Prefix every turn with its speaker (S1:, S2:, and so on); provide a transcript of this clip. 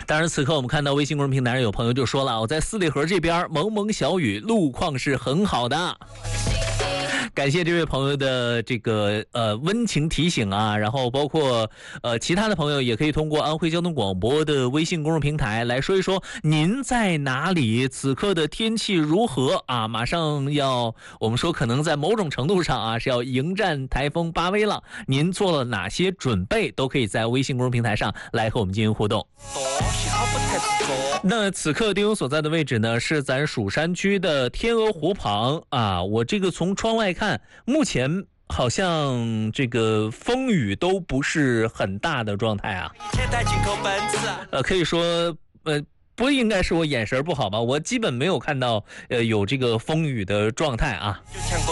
S1: 当然，此刻我们看到微信公众平台上有朋友就说了，我在四里河这边蒙蒙小雨，路况是很好的。感谢这位朋友的这个温情提醒啊，然后包括其他的朋友也可以通过安徽交通广播的微信公众平台来说一说您在哪里，此刻的天气如何啊？马上要我们说可能在某种程度上啊是要迎战台风巴威了，您做了哪些准备，都可以在微信公众平台上来和我们进行互动。那此刻丁勇所在的位置呢，是咱蜀山区的天鹅湖旁啊。我这个从窗外看，目前好像这个风雨都不是很大的状态啊。可以说不应该是我眼神不好吧？我基本没有看到有这个风雨的状态啊。